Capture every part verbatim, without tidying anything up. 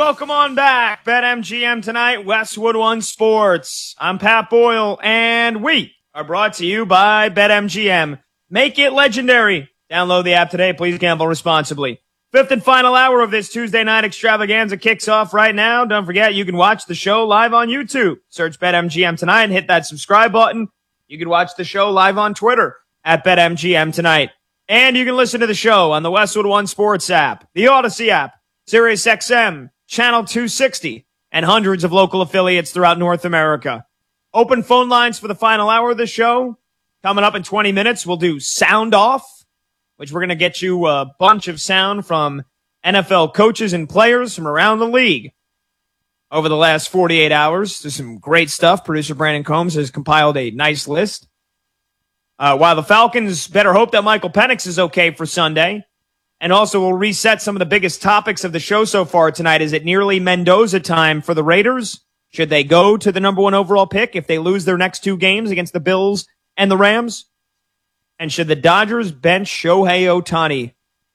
welcome on back. BetMGM tonight, Westwood One Sports. I'm Pat Boyle, and we are brought to you by BetMGM. Make it legendary. Download the app today. Please gamble responsibly. Fifth and final hour of this Tuesday night extravaganza kicks off right now. Don't forget, you can watch the show live on YouTube. Search BetMGM tonight and hit that subscribe button. You can watch the show live on Twitter at BetMGM tonight. And you can listen to the show on the Westwood One Sports app, the Odyssey app, Sirius X M, Channel two sixty, and hundreds of local affiliates throughout North America. Open phone lines for the final hour of the show. Coming up in twenty minutes, we'll do Sound Off, which we're going to get you a bunch of sound from N F L coaches and players from around the league over the last forty-eight hours. There's some great stuff. Producer Brandon Combs has compiled a nice list. Uh, while the Falcons better hope that Michael Penix is okay for Sunday. And also we'll reset some of the biggest topics of the show so far tonight. Is it nearly Mendoza time for the Raiders? Should they go to the number one overall pick if they lose their next two games against the Bills and the Rams? And should the Dodgers bench Shohei Ohtani?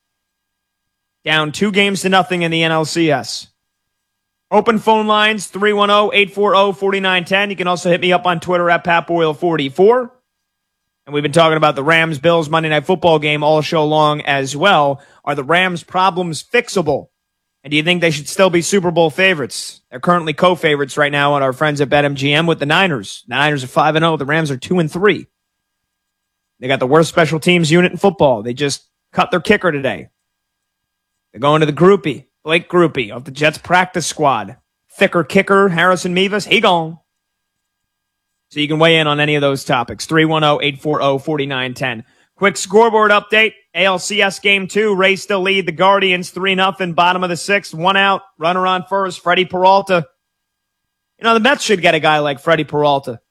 Down two games to nothing in the N L C S. Open phone lines, three one zero, eight four zero, four nine one zero. You can also hit me up on Twitter at Pat Boyle forty-four. And we've been talking about the Rams-Bills Monday Night Football game all show long as well. Are the Rams' problems fixable? And do you think they should still be Super Bowl favorites? They're currently co-favorites right now on our friends at BetMGM with the Niners. The Niners are five and oh. The Rams are two and three. They got the worst special teams unit in football. They just cut their kicker today. They're going to the groupie, Blake Groupie of the Jets practice squad. Thicker kicker, Harrison Mevis, he gone. So you can weigh in on any of those topics. three one zero, eight four zero, four nine one zero. Quick scoreboard update. A L C S Game two. Rays still lead the Guardians three nothing. Bottom of the sixth. One out. Runner on first. Freddie Peralta. You know, the Mets should get a guy like Freddie Peralta.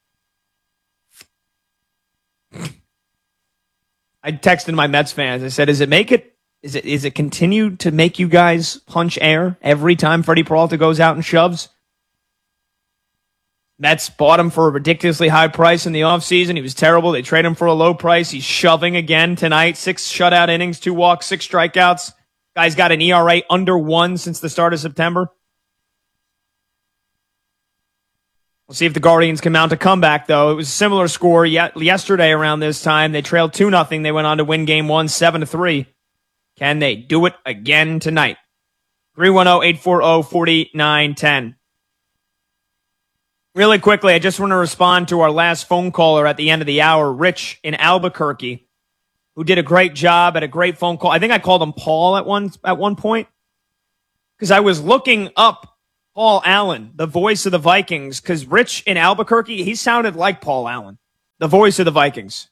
I texted my Mets fans. I said, "Is it make it? Is it is it continue to make you guys punch air every time Freddie Peralta goes out and shoves?" Mets bought him for a ridiculously high price in the offseason. He was terrible. They trade him for a low price. He's shoving again tonight. Six shutout innings, two walks, six strikeouts. Guy's got an E R A under one since the start of September. We'll see if the Guardians can mount a comeback, though. It was a similar score yet yesterday around this time. They trailed two nothing. They went on to win game one, seven to three. Can they do it again tonight? three one zero, eight four zero, four nine one zero. Really quickly, I just want to respond to our last phone caller at the end of the hour, Rich in Albuquerque, who did a great job at a great phone call. I think I called him Paul at one at one point because I was looking up Paul Allen, the voice of the Vikings, because Rich in Albuquerque, he sounded like Paul Allen, the voice of the Vikings.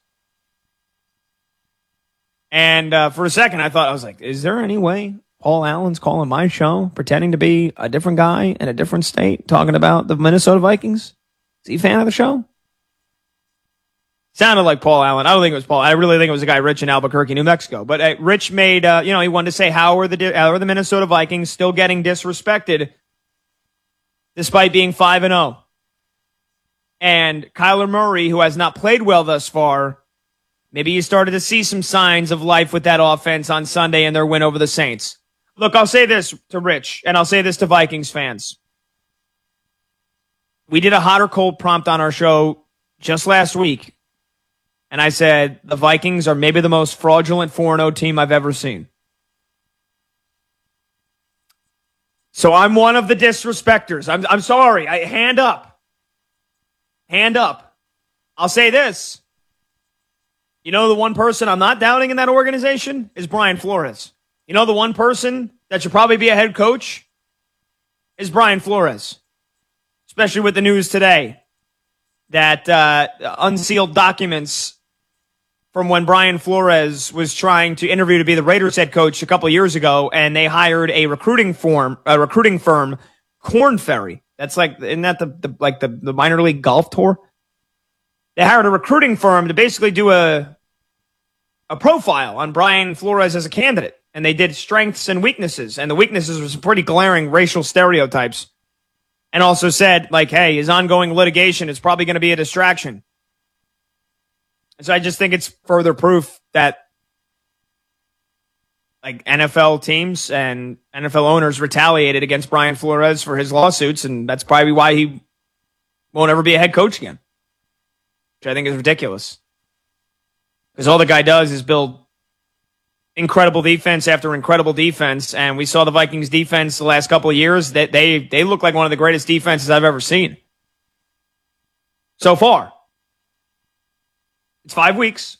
And uh, for a second, I thought, I was like, is there any way Paul Allen's calling my show, pretending to be a different guy in a different state, talking about the Minnesota Vikings? Is he a fan of the show? Sounded like Paul Allen. I don't think it was Paul. I really think it was a guy, Rich in Albuquerque, New Mexico. But uh, Rich made, uh, you know, he wanted to say, how are the how are the Minnesota Vikings still getting disrespected despite being five and oh? And Kyler Murray, who has not played well thus far, maybe you started to see some signs of life with that offense on Sunday in their win over the Saints. Look, I'll say this to Rich, and I'll say this to Vikings fans. We did a hot or cold prompt on our show just last week, and I said the Vikings are maybe the most fraudulent four and oh team I've ever seen. So I'm one of the disrespecters. I'm, I'm sorry. I, hand up. Hand up. I'll say this. You know the one person I'm not doubting in that organization is Brian Flores. You know the one person that should probably be a head coach is Brian Flores. Especially with the news today that uh, unsealed documents from when Brian Flores was trying to interview to be the Raiders head coach a couple of years ago, and they hired a recruiting firm, a recruiting firm, Corn Ferry. That's like, isn't that the, the like the, the minor league golf tour? They hired a recruiting firm to basically do a a profile on Brian Flores as a candidate. And they did strengths and weaknesses. And the weaknesses were some pretty glaring racial stereotypes. And also said, like, hey, his ongoing litigation is probably going to be a distraction. And so I just think it's further proof that like N F L teams and N F L owners retaliated against Brian Flores for his lawsuits, and that's probably why he won't ever be a head coach again, which I think is ridiculous. Because all the guy does is build incredible defense after incredible defense, and we saw the Vikings defense the last couple of years that they, they look like one of the greatest defenses I've ever seen. So far. It's five weeks.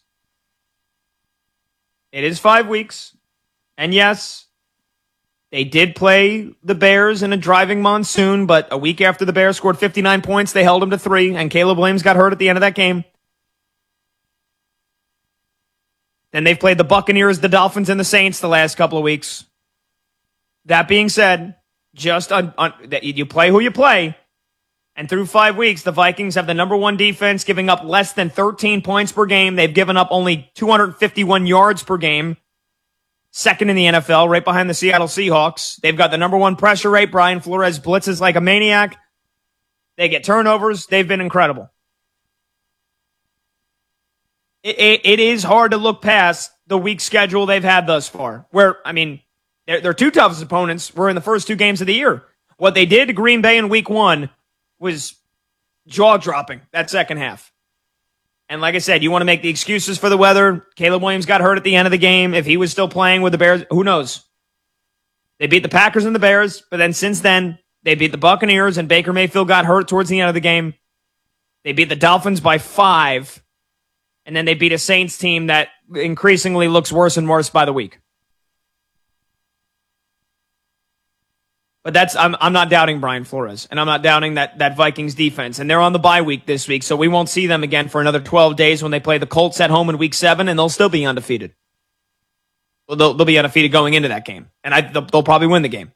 It is five weeks. And yes, they did play the Bears in a driving monsoon, but a week after the Bears scored fifty-nine points, they held them to three, and Caleb Williams got hurt at the end of that game. Then they've played the Buccaneers, the Dolphins, and the Saints the last couple of weeks. That being said, just on, on, you play who you play, and through five weeks, the Vikings have the number one defense, giving up less than thirteen points per game. They've given up only two hundred fifty-one yards per game. Second in the N F L, right behind the Seattle Seahawks. They've got the number one pressure rate. Brian Flores blitzes like a maniac. They get turnovers. They've been incredible. It, it, it is hard to look past the weak schedule they've had thus far. Where, I mean, their, their two toughest opponents were in the first two games of the year. What they did to Green Bay in week one was jaw-dropping, that second half. And like I said, you want to make the excuses for the weather. Caleb Williams got hurt at the end of the game. If he was still playing with the Bears, who knows? They beat the Packers and the Bears, but then since then, they beat the Buccaneers, and Baker Mayfield got hurt towards the end of the game. They beat the Dolphins by five, and then they beat a Saints team that increasingly looks worse and worse by the week. But that's I'm I'm not doubting Brian Flores, and I'm not doubting that that Vikings defense. And they're on the bye week this week, so we won't see them again for another twelve days when they play the Colts at home in week seven, and they'll still be undefeated. Well, they'll, they'll be undefeated going into that game, and I, they'll, they'll probably win the game.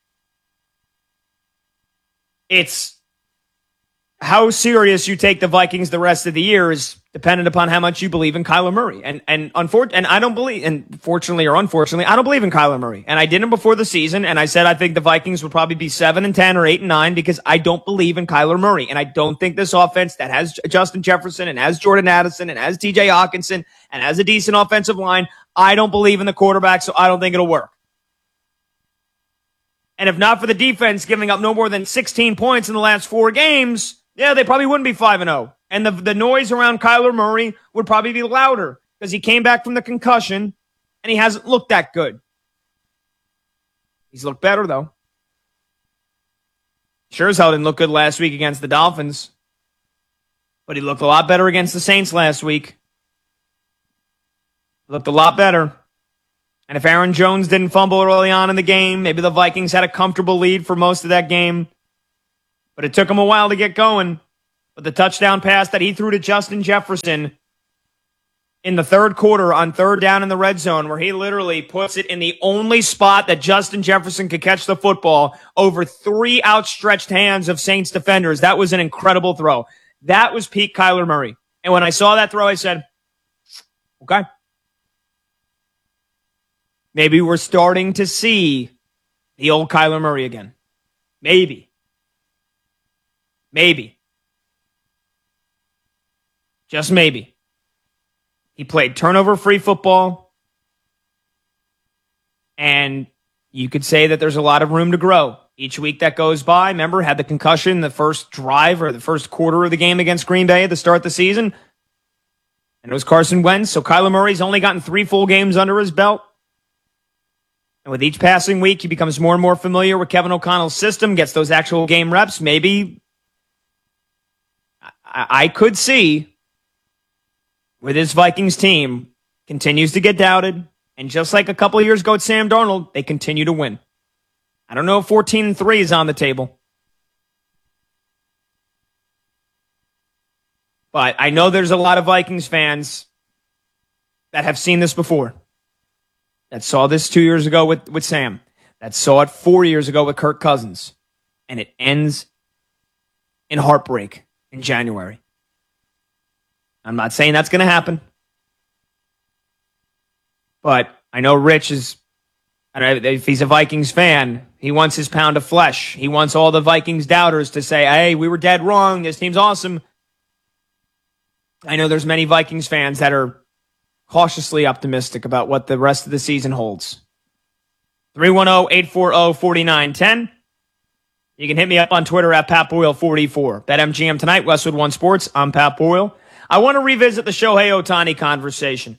It's how serious you take the Vikings the rest of the year is dependent upon how much you believe in Kyler Murray. And and unfor- and I don't believe, and fortunately or unfortunately, I don't believe in Kyler Murray. And I didn't before the season, and I said I think the Vikings would probably be seven and ten or eight and nine because I don't believe in Kyler Murray. And I don't think this offense that has Justin Jefferson and has Jordan Addison and has T J Hawkinson and has a decent offensive line, I don't believe in the quarterback, so I don't think it'll work. And if not for the defense giving up no more than sixteen points in the last four games, yeah, they probably wouldn't be five and oh. And the, the noise around Kyler Murray would probably be louder because he came back from the concussion and he hasn't looked that good. He's looked better, though. Sure as hell didn't look good last week against the Dolphins. But he looked a lot better against the Saints last week. Looked a lot better. And if Aaron Jones didn't fumble early on in the game, maybe the Vikings had a comfortable lead for most of that game. But it took him a while to get going. But the touchdown pass that he threw to Justin Jefferson in the third quarter on third down in the red zone, where he literally puts it in the only spot that Justin Jefferson could catch the football over three outstretched hands of Saints defenders. That was an incredible throw. That was peak Kyler Murray. And when I saw that throw, I said, okay. Maybe we're starting to see the old Kyler Murray again. Maybe. Maybe. Just maybe. He played turnover-free football, and you could say that there's a lot of room to grow. Each week that goes by, remember, had the concussion the first drive or the first quarter of the game against Green Bay at the start of the season, and it was Carson Wentz, so Kyler Murray's only gotten three full games under his belt. And with each passing week, he becomes more and more familiar with Kevin O'Connell's system, gets those actual game reps. Maybe I, I could see where this Vikings team continues to get doubted, and just like a couple of years ago with Sam Darnold, they continue to win. I don't know if fourteen and three is on the table. But I know there's a lot of Vikings fans that have seen this before. That saw this two years ago with, with Sam. That saw it four years ago with Kirk Cousins. And it ends in heartbreak in January. I'm not saying that's going to happen. But I know Rich is, I don't know, if he's a Vikings fan, he wants his pound of flesh. He wants all the Vikings doubters to say, hey, we were dead wrong. This team's awesome. I know there's many Vikings fans that are cautiously optimistic about what the rest of the season holds. three one zero, eight four zero, four nine one zero. You can hit me up on Twitter at Pat Boyle forty-four. BetMGM tonight, Westwood One Sports. I'm Pat Boyle. I want to revisit the Shohei Ohtani conversation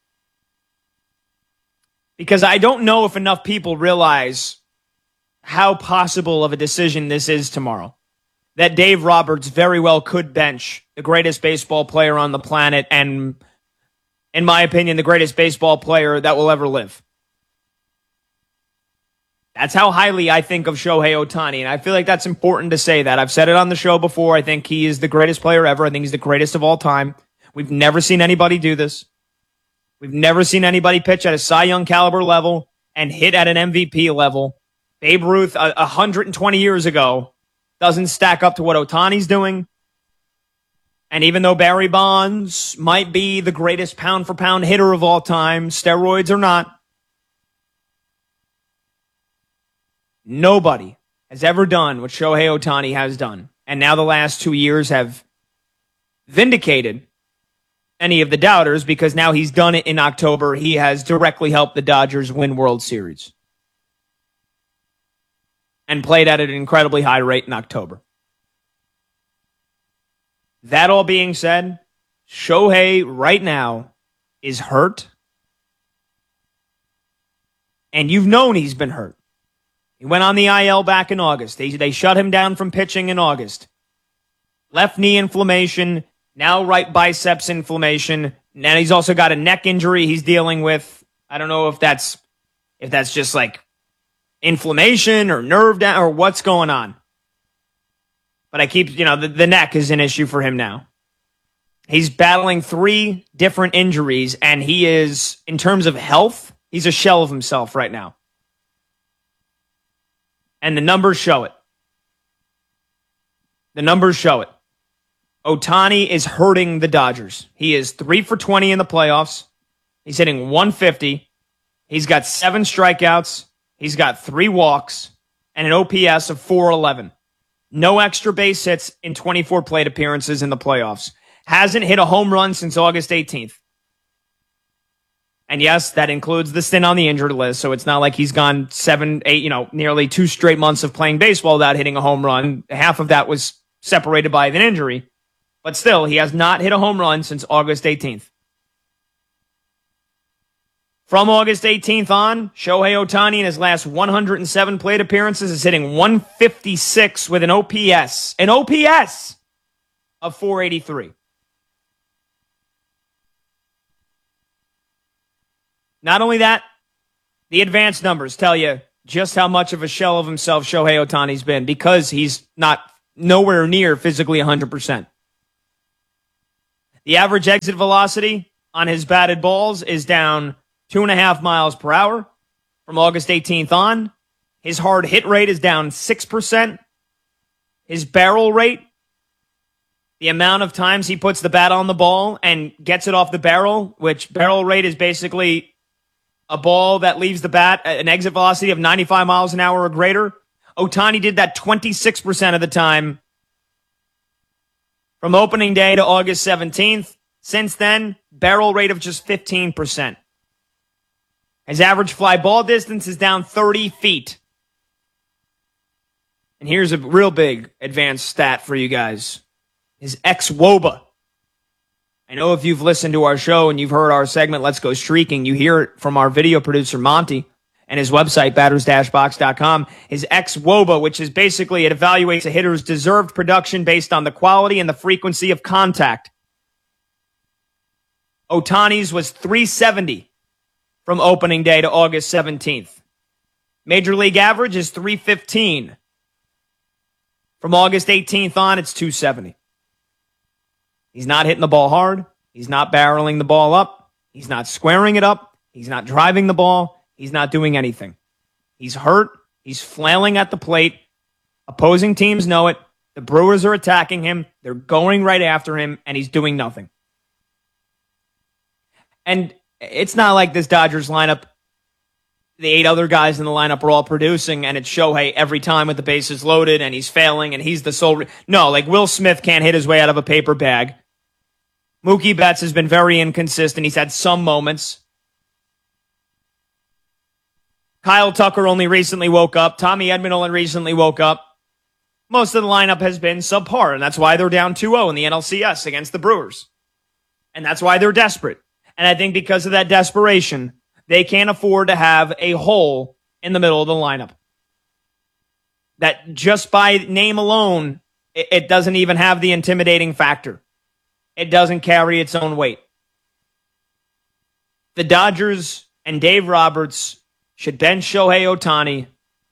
because I don't know if enough people realize how possible of a decision this is tomorrow. That Dave Roberts very well could bench the greatest baseball player on the planet and, in my opinion, the greatest baseball player that will ever live. That's how highly I think of Shohei Ohtani, and I feel like that's important to say that. I've said it on the show before. I think he is the greatest player ever. I think he's the greatest of all time. We've never seen anybody do this. We've never seen anybody pitch at a Cy Young caliber level and hit at an M V P level. Babe Ruth, uh, one hundred twenty years ago, doesn't stack up to what Ohtani's doing. And even though Barry Bonds might be the greatest pound-for-pound hitter of all time, steroids or not, nobody has ever done what Shohei Ohtani has done. And now the last two years have vindicated any of the doubters because now he's done it in October. He has directly helped the Dodgers win World Series and played at an incredibly high rate in October. That all being said, Shohei right now is hurt. And you've known he's been hurt. He went on the I L back in August. They, they shut him down from pitching in August. Left knee inflammation, now right biceps inflammation. Now he's also got a neck injury he's dealing with. I don't know if that's if that's just like inflammation or nerve down or what's going on. But I keep, you know, the, the neck is an issue for him now. He's battling three different injuries, and he is, in terms of health, he's a shell of himself right now. And the numbers show it. The numbers show it. Ohtani is hurting the Dodgers. He is three for twenty in the playoffs. He's hitting one fifty. He's got seven strikeouts. He's got three walks and an O P S of four eleven. No extra base hits in twenty-four plate appearances in the playoffs. Hasn't hit a home run since August eighteenth. And yes, that includes the stint on the injured list, so it's not like he's gone seven, eight, you know, nearly two straight months of playing baseball without hitting a home run. Half of that was separated by an injury. But still, he has not hit a home run since August eighteenth. From August eighteenth on, Shohei Ohtani in his last one hundred seven plate appearances is hitting one fifty-six with an O P S. An O P S of four eighty-three. Not only that, the advanced numbers tell you just how much of a shell of himself Shohei Ohtani's been because he's not nowhere near physically one hundred percent. The average exit velocity on his batted balls is down two and a half miles per hour from August eighteenth on. His hard hit rate is down six percent. His barrel rate, the amount of times he puts the bat on the ball and gets it off the barrel, which barrel rate is basically a ball that leaves the bat at an exit velocity of ninety-five miles an hour or greater. Ohtani did that twenty-six percent of the time from opening day to August seventeenth. Since then, barrel rate of just fifteen percent. His average fly ball distance is down thirty feet. And here's a real big advanced stat for you guys. His ex-wOBA. I know if you've listened to our show and you've heard our segment, Let's Go Streaking, you hear it from our video producer, Monty, and his website, batters dash box dot com. His ex-wOBA, which is basically, it evaluates a hitter's deserved production based on the quality and the frequency of contact. Ohtani's was three seventy from opening day to August seventeenth. Major league average is three fifteen. From August eighteenth on, it's two seventy. He's not hitting the ball hard. He's not barreling the ball up. He's not squaring it up. He's not driving the ball. He's not doing anything. He's hurt. He's flailing at the plate. Opposing teams know it. The Brewers are attacking him. They're going right after him, and he's doing nothing. And it's not like this Dodgers lineup, the eight other guys in the lineup are all producing, and it's Shohei every time with the bases loaded, and he's failing, and he's the sole... Re- no, like Will Smith can't hit his way out of a paper bag. Mookie Betts has been very inconsistent. He's had some moments. Kyle Tucker only recently woke up. Tommy Edman only recently woke up. Most of the lineup has been subpar, and that's why they're down two oh in the N L C S against the Brewers. And that's why they're desperate. And I think because of that desperation, they can't afford to have a hole in the middle of the lineup. That just by name alone, it doesn't even have the intimidating factor. It doesn't carry its own weight. The Dodgers and Dave Roberts should bench Shohei Ohtani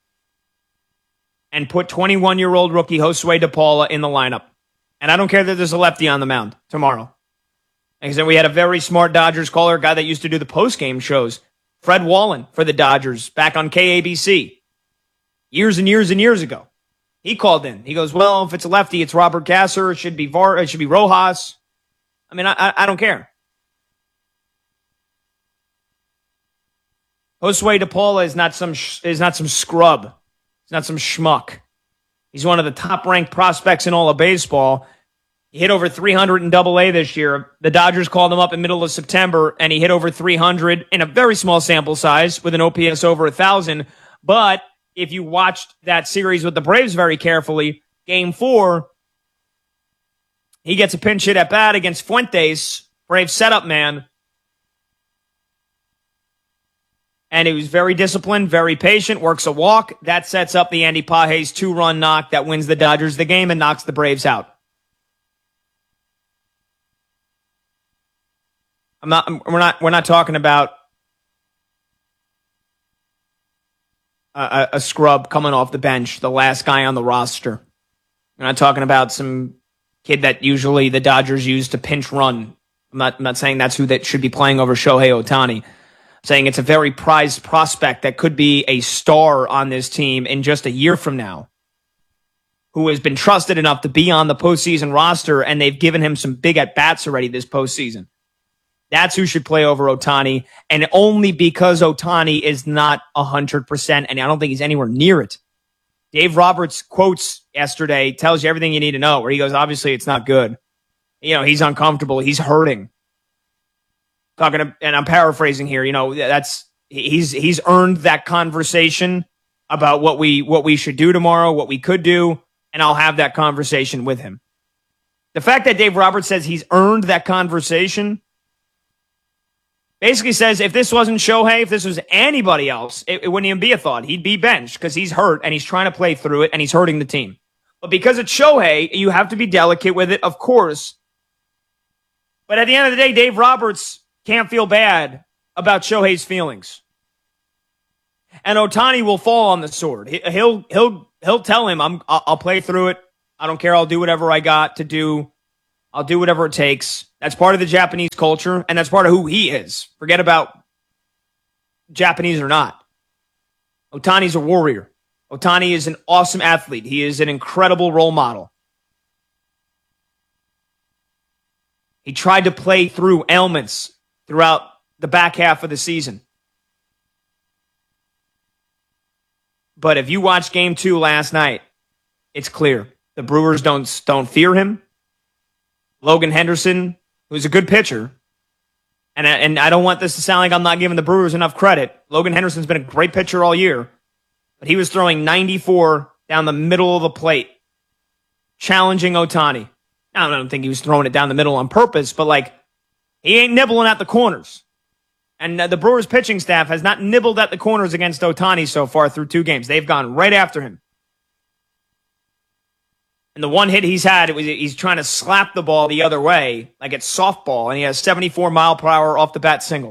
and put twenty-one-year-old rookie Josue DePaula in the lineup. And I don't care that there's a lefty on the mound tomorrow. Like I said, we had a very smart Dodgers caller, a guy that used to do the post-game shows, Fred Wallen for the Dodgers back on K A B C years and years and years ago. He called in. He goes, well, if it's a lefty, it's Robert Gasser. It should be Var. It should be Rojas. I mean, I, I, I don't care. Josue DePaula is not some sh- is not some scrub. He's not some schmuck. He's one of the top-ranked prospects in all of baseball. He hit over three hundred in Double A this year. The Dodgers called him up in the middle of September, and he hit over three hundred in a very small sample size with an O P S over one thousand. But if you watched that series with the Braves very carefully, game four, he gets a pinch hit at bat against Fuentes, Braves setup man. And he was very disciplined, very patient, works a walk. That sets up the Andy Pages two-run knock that wins the Dodgers the game and knocks the Braves out. I'm not, we're not, we're not talking about a, a scrub coming off the bench, the last guy on the roster. We're not talking about some kid that usually the Dodgers use to pinch run. I'm not, I'm not saying that's who that should be playing over Shohei Ohtani. I'm saying it's a very prized prospect that could be a star on this team in just a year from now, who has been trusted enough to be on the postseason roster, and they've given him some big at-bats already this postseason. That's who should play over Ohtani, and only because Ohtani is not one hundred percent, and I don't think he's anywhere near it. Dave Roberts' quotes yesterday tells you everything you need to know, where he goes, obviously it's not good. You know, he's uncomfortable. He's hurting. Talking to, and I'm paraphrasing here, you know, that's, he's, he's earned that conversation about what we, what we should do tomorrow, what we could do, and I'll have that conversation with him. The fact that Dave Roberts says he's earned that conversation basically says if this wasn't Shohei, if this was anybody else, it, it wouldn't even be a thought. He'd be benched because he's hurt and he's trying to play through it and he's hurting the team. But because it's Shohei, you have to be delicate with it, of course. But at the end of the day, Dave Roberts can't feel bad about Shohei's feelings. And Ohtani will fall on the sword. He, he'll he'll he'll tell him, I'm I'll, I'll play through it. I don't care. I'll do whatever I got to do. I'll do whatever it takes. That's part of the Japanese culture, and that's part of who he is. Forget about Japanese or not. Ohtani's a warrior. Ohtani is an awesome athlete. He is an incredible role model. He tried to play through ailments throughout the back half of the season. But if you watched game two last night, it's clear. The Brewers don't, don't fear him. Logan Henderson, who's a good pitcher, and, and I don't want this to sound like I'm not giving the Brewers enough credit. Logan Henderson's been a great pitcher all year, but he was throwing ninety-four down the middle of the plate, challenging Ohtani. I don't think he was throwing it down the middle on purpose, but like, he ain't nibbling at the corners. And the Brewers pitching staff has not nibbled at the corners against Ohtani so far through two games. They've gone right after him. And the one hit he's had, it was he's trying to slap the ball the other way, like it's softball, and he has seventy-four mile per hour off the bat single.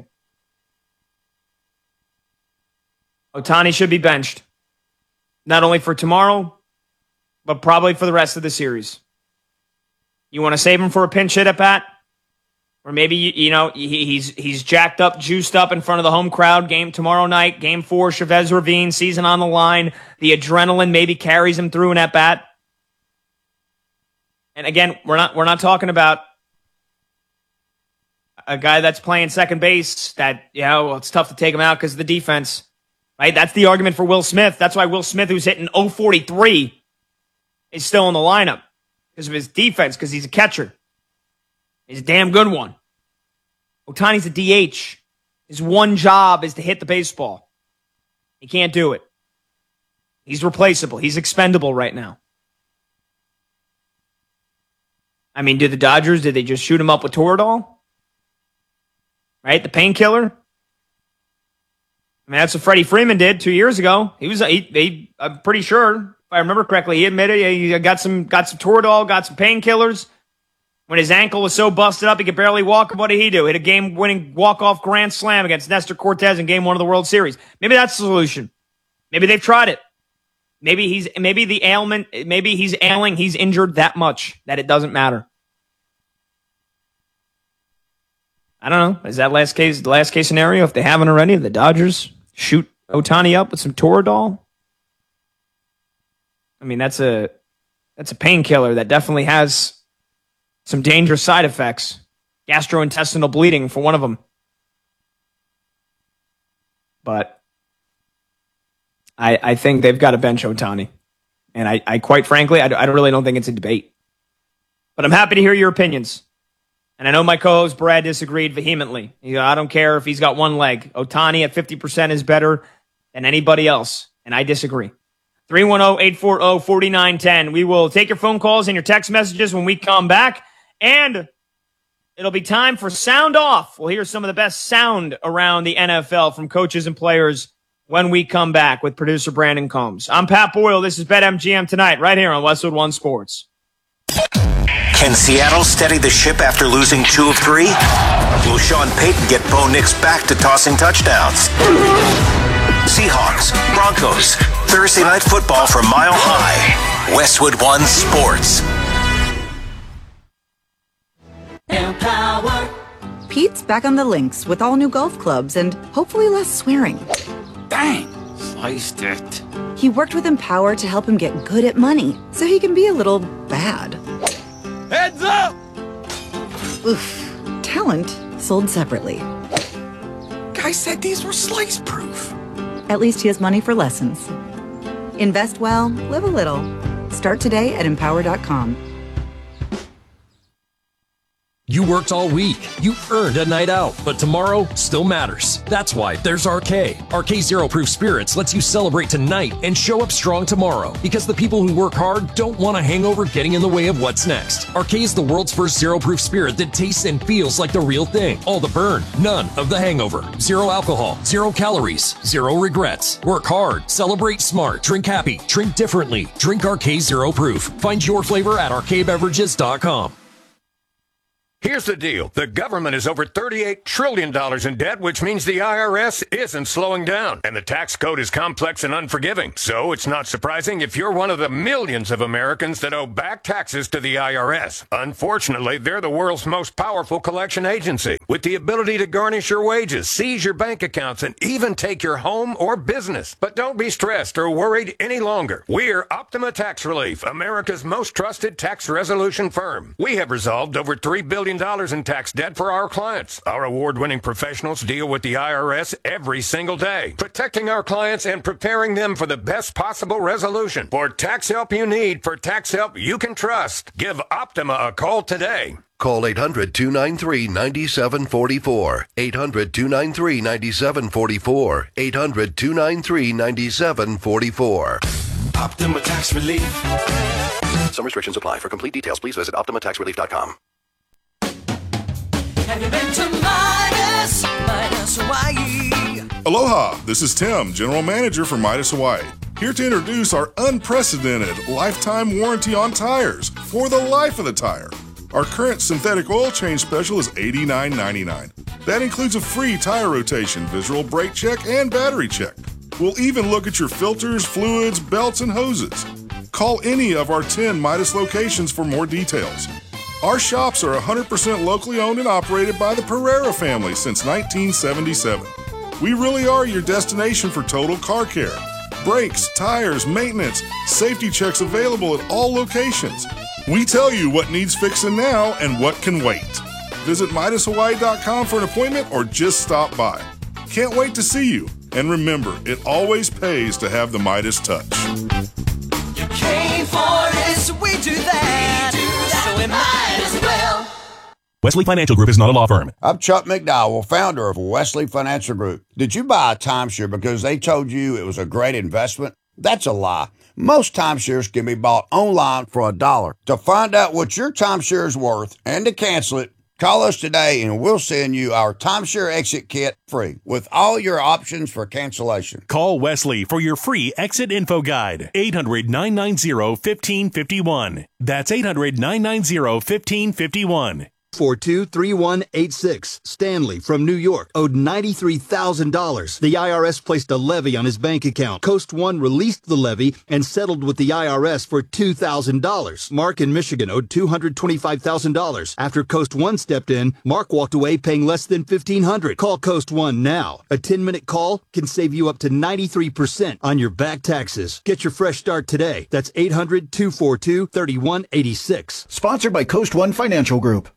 Ohtani should be benched. Not only for tomorrow, but probably for the rest of the series. You want to save him for a pinch hit at bat? Or maybe, you know, he, he's he's jacked up, juiced up in front of the home crowd game tomorrow night. Game four, Chavez Ravine, season on the line. The adrenaline maybe carries him through an at bat. And again, we're not we're not talking about a guy that's playing second base that, you know, it's tough to take him out because of the defense. Right? That's the argument for Will Smith. That's why Will Smith, who's hitting oh forty-three, is still in the lineup because of his defense, because he's a catcher. He's a damn good one. Ohtani's a D H. His one job is to hit the baseball. He can't do it. He's replaceable. He's expendable right now. I mean, did the Dodgers, did they just shoot him up with Toradol? Right? The painkiller? I mean, that's what Freddie Freeman did two years ago. He was, he, he, I'm pretty sure, if I remember correctly, he admitted he got some, got some Toradol, got some painkillers. When his ankle was so busted up, he could barely walk. What did he do? Hit a game-winning walk-off grand slam against Nestor Cortez in Game One of the World Series. Maybe that's the solution. Maybe they've tried it. Maybe he's, maybe the ailment, maybe he's ailing, he's injured that much that it doesn't matter. I don't know. Is that last case, the last case scenario? If they haven't already, if the Dodgers shoot Ohtani up with some Toradol? I mean, that's a, that's a painkiller that definitely has some dangerous side effects. Gastrointestinal bleeding for one of them. But I, I think they've got to bench Ohtani. And I, I quite frankly, I, I really don't think it's a debate. But I'm happy to hear your opinions. And I know my co-host Brad disagreed vehemently. You know, I don't care if he's got one leg. Ohtani at fifty percent is better than anybody else. And I disagree. three one zero, eight four zero, four nine one zero. We will take your phone calls and your text messages when we come back. And it'll be time for Sound Off. We'll hear some of the best sound around the N F L from coaches and players when we come back with producer Brandon Combs. I'm Pat Boyle. This is BetMGM Tonight, right here on Westwood One Sports. Can Seattle steady the ship after losing two of three? Will Sean Payton get Bo Nix back to tossing touchdowns? Seahawks, Broncos, Thursday Night Football from Mile High. Westwood One Sports. Empower. Pete's back on the links with all new golf clubs and hopefully less swearing. Dang, sliced it. He worked with Empower to help him get good at money so he can be a little bad. Heads up! Oof. Talent sold separately. Guy said these were slice proof. At least he has money for lessons. Invest well, live a little. Start today at empower dot com. You worked all week. You earned a night out, but tomorrow still matters. That's why there's R K. R K Zero Proof Spirits lets you celebrate tonight and show up strong tomorrow, because the people who work hard don't want a hangover getting in the way of what's next. R K is the world's first zero proof spirit that tastes and feels like the real thing. All the burn, none of the hangover. Zero alcohol, zero calories, zero regrets. Work hard, celebrate smart, drink happy, drink differently. Drink R K Zero Proof. Find your flavor at R K beverages dot com. Here's the deal. The government is over thirty-eight trillion dollars in debt, which means the I R S isn't slowing down. And the tax code is complex and unforgiving. So it's not surprising if you're one of the millions of Americans that owe back taxes to the I R S. Unfortunately, they're the world's most powerful collection agency, with the ability to garnish your wages, seize your bank accounts, and even take your home or business. But don't be stressed or worried any longer. We're Optima Tax Relief, America's most trusted tax resolution firm. We have resolved over three billion dollars in tax debt for our clients. Our award-winning professionals deal with the I R S every single day, protecting our clients and preparing them for the best possible resolution. For tax help you need, for tax help you can trust, give Optima a call today. Call eight hundred, two nine three, nine seven four four. eight hundred, two nine three, nine seven four four. eight hundred, two nine three, nine seven four four. Optima Tax Relief. Some restrictions apply. For complete details, please visit optima tax relief dot com. Have you been to Midas, Midas Hawaii? Aloha, this is Tim, General Manager for Midas Hawaii. Here to introduce our unprecedented lifetime warranty on tires for the life of the tire. Our current synthetic oil change special is eighty-nine ninety-nine. That includes a free tire rotation, visual brake check, and battery check. We'll even look at your filters, fluids, belts, and hoses. Call any of our ten Midas locations for more details. Our shops are one hundred percent locally owned and operated by the Pereira family since nineteen seventy-seven. We really are your destination for total car care. Brakes, tires, maintenance, safety checks available at all locations. We tell you what needs fixing now and what can wait. Visit Midas Hawaii dot com for an appointment or just stop by. Can't wait to see you. And remember, it always pays to have the Midas touch. You came for this, we do that. We do that. So we might as well. Wesley Financial Group is not a law firm. I'm Chuck McDowell, founder of Wesley Financial Group. Did you buy a timeshare because they told you it was a great investment? That's a lie. Most timeshares can be bought online for a dollar. To find out what your timeshare is worth and to cancel it, call us today and we'll send you our timeshare exit kit free with all your options for cancellation. Call Wesley for your free exit info guide. eight hundred, nine nine zero, one five five one. That's eight hundred, nine nine zero, one five five one. four two three one eight six. Stanley from New York owed ninety-three thousand dollars. The I R S placed a levy on his bank account. Coast One released the levy and settled with the I R S for two thousand dollars. Mark in Michigan owed two hundred twenty-five thousand dollars. After Coast One stepped in, Mark walked away paying less than fifteen hundred dollars. Call Coast One now. A ten-minute call can save you up to ninety-three percent on your back taxes. Get your fresh start today. That's eight hundred, two four two, three one eight six. Sponsored by Coast One Financial Group.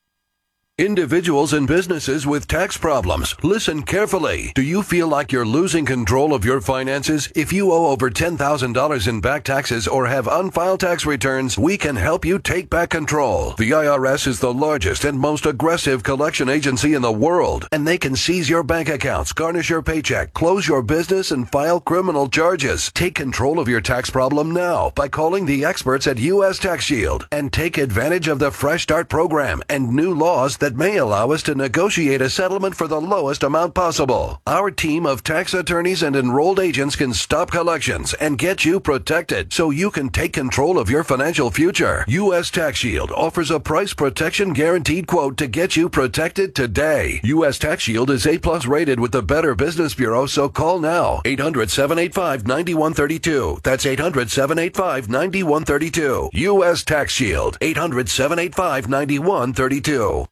Individuals and businesses with tax problems, listen carefully. Do you feel like you're losing control of your finances? If you owe over ten thousand dollars in back taxes or have unfiled tax returns, we can help you take back control. The I R S is the largest and most aggressive collection agency in the world, and they can seize your bank accounts, garnish your paycheck, close your business, and file criminal charges. Take control of your tax problem now by calling the experts at U S Tax Shield and take advantage of the Fresh Start program and new laws that may allow us to negotiate a settlement for the lowest amount possible. Our team of tax attorneys and enrolled agents can stop collections and get you protected so you can take control of your financial future. U S Tax Shield offers a price protection guaranteed quote to get you protected today. U S Tax Shield is A plus rated with the Better Business Bureau, so call now. eight hundred, seven eight five, nine one three two. That's eight hundred, seven eight five, nine one three two. U S Tax Shield. eight hundred, seven eight five, nine one three two.